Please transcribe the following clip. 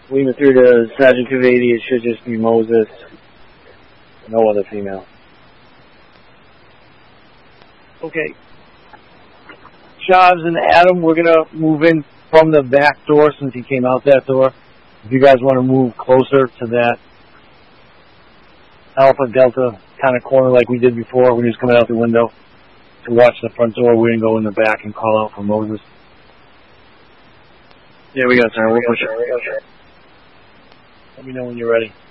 Lima 3 to Sergeant 280, it should just be Moses. No other female. Okay. Shavs and Adam, we're going to move in from the back door since he came out that door. If you guys want to move closer to that Alpha Delta kind of corner like we did before when he was coming out the window to watch the front door, we didn't go in the back and call out for Moses. Yeah, we got time. We'll push it. Let me know when you're ready.